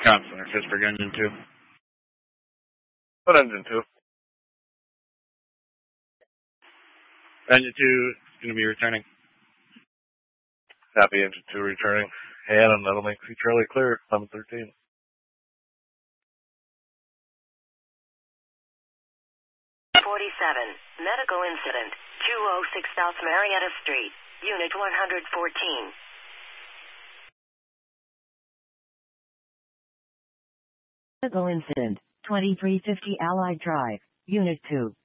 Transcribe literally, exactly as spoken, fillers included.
Counselor, Pittsburgh Engine two. What engine two? Engine two is going to be returning. Happy engine two returning. And that'll make C Charlie clear, seven thirteen. forty-seven, medical incident, two oh six South Marietta Street, Unit one fourteen. Medical incident, twenty-three fifty Allied Drive, Unit two.